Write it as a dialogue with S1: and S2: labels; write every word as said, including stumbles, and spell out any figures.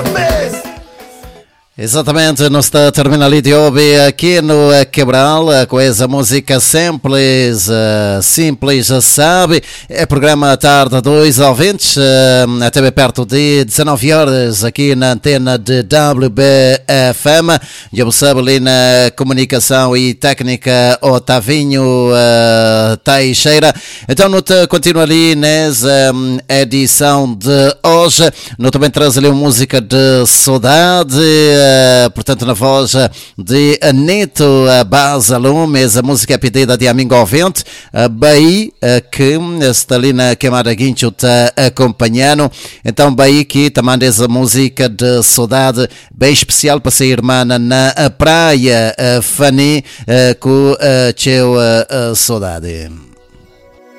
S1: Exatamente, nós está a terminar ali de ouvir aqui no Quebral com essa música simples, uh, simples, sabe? É programa Tarde dois ouvintes, uh, até bem perto de dezenove horas aqui na antena de W B F M. Já você sabe ali na comunicação e técnica Otavinho uh, Teixeira. Então, não te continua ali nessa um, edição de hoje. Não também traz ali uma música de saudade. Uh, portanto, na voz de Anito Basalume, a música é pedida de amigo ouvinte, uh, Baí, uh, que está ali na Queimada Guincho, está acompanhando. Então, Baí, que também essa música de saudade bem especial para ser irmã na praia, uh, Fani, uh, com uh, teu uh, uh, saudade.